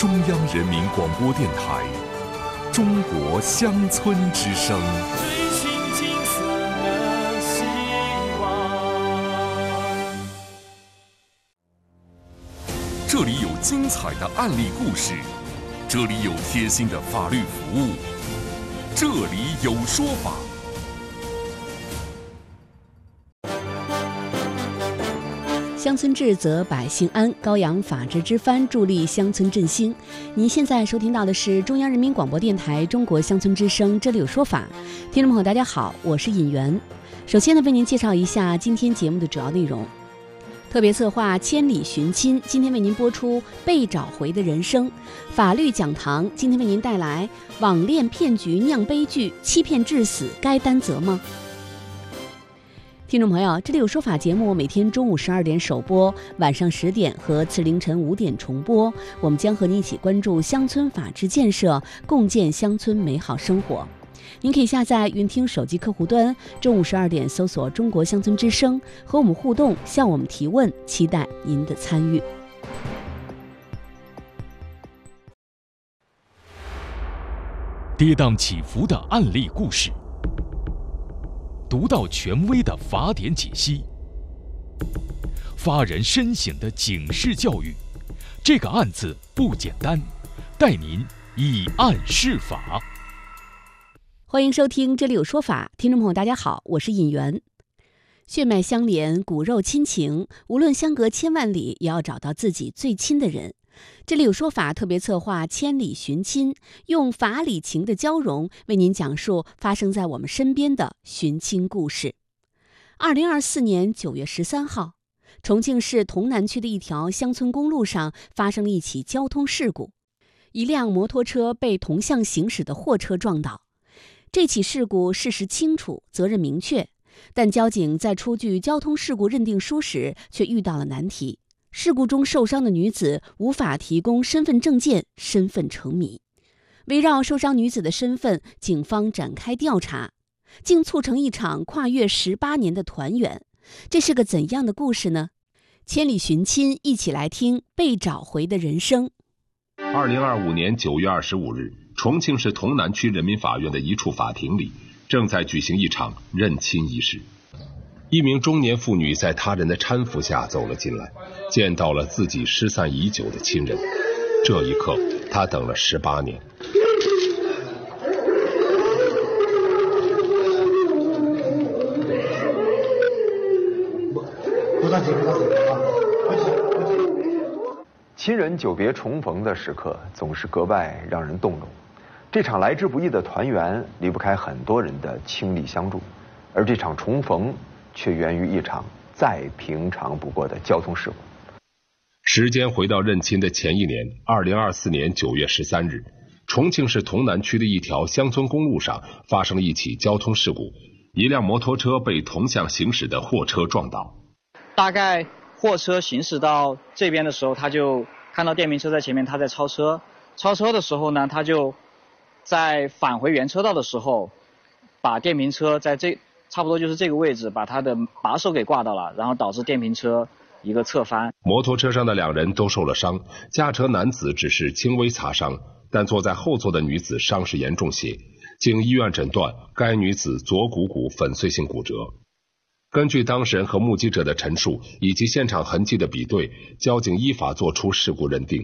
中央人民广播电台中国乡村之声。 追寻金色的希望。 这里有精彩的案例故事，这里有贴心的法律服务，这里有说法。 乡村治则百姓安，高扬法治之帆，助力乡村振兴。您现在收听到的是中央人民广播电台中国乡村之声，这里有说法。听众朋友大家好，我是尹媛。首先呢，为您介绍一下今天节目的主要内容。特别策划千里寻亲，今天为您播出被找回的人生。法律讲堂今天为您带来网恋骗局酿悲剧，欺骗致死该担责吗？听众朋友，这里有说法节目每天中午12点首播，晚上10点和次凌晨5点重播。我们将和您一起关注乡村法治建设，共建乡村美好生活。您可以下载云听手机客户端，中午12点搜索中国乡村之声，和我们互动，向我们提问，期待您的参与。 跌宕起伏的案例故事，独到权威的法典解析，发人深省的警示教育。这个案子不简单，带您以案释法。 欢迎收听这里有说法，听众朋友大家好，我是尹媛。血脉相连，骨肉亲情，无论相隔千万里，也要找到自己最亲的人。这里有说法特别策划千里寻亲，用法理情的交融为您讲述发生在我们身边的寻亲故事。2024年9月13号，重庆市潼南区的一条乡村公路上发生了一起交通事故，一辆摩托车被同向行驶的货车撞倒。这起事故事实清楚，责任明确，但交警在出具交通事故认定书时却遇到了难题。事故中受伤的女子无法提供身份证件，身份成谜。围绕受伤女子的身份，警方展开调查，竟促成一场跨越18年的团圆。这是个怎样的故事呢？千里寻亲，一起来听被找回的人生。 2025年9月25日，重庆市潼南区人民法院的一处法庭里，正在举行一场认亲仪式。一名中年妇女在他人的搀扶下走了进来，见到了自己失散已久的亲人。这一刻，她等了18年。 亲人久别重逢的时刻，总是格外让人动容。这场来之不易的团圆，离不开很多人的倾力相助，而这场重逢却源于一场再平常不过的交通事故。 时间回到认亲的前一年，2024年9月13日，重庆市潼南区的一条乡村公路上发生了一起交通事故，一辆摩托车被同向行驶的货车撞倒。 大概货车行驶到这边的时候，他就看到电瓶车在前面，他在超车。超车的时候呢，他就在返回原车道的时候，把电瓶车在差不多就是这个位置，把他的把手给挂到了，然后导致电瓶车一个侧翻。 摩托车上的2人都受了伤，驾车男子只是轻微擦伤，但坐在后座的女子伤势严重些。经医院诊断，该女子左股骨粉碎性骨折。根据当事人和目击者的陈述以及现场痕迹的比对，交警依法作出事故认定，